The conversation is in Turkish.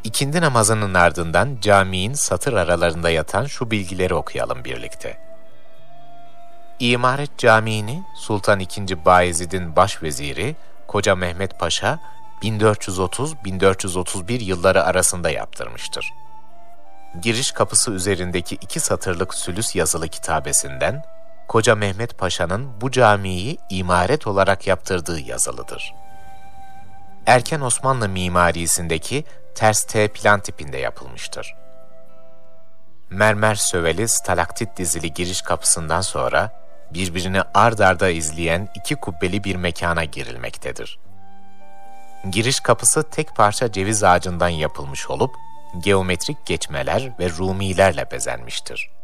İkindi namazının ardından caminin satır aralarında yatan şu bilgileri okuyalım birlikte. İmaret Camii'ni Sultan II. Bayezid'in başveziri Koca Mehmet Paşa 1430-1431 yılları arasında yaptırmıştır. Giriş kapısı üzerindeki 2 satırlık sülüs yazılı kitabesinden Koca Mehmet Paşa'nın bu camiyi imaret olarak yaptırdığı yazılıdır. Erken Osmanlı mimarisindeki ters T plan tipinde yapılmıştır. Mermer söveli stalaktit dizili giriş kapısından sonra birbirini ard arda izleyen 2 kubbeli bir mekana girilmektedir. Giriş kapısı tek parça ceviz ağacından yapılmış olup geometrik geçmeler ve rumilerle bezenmiştir.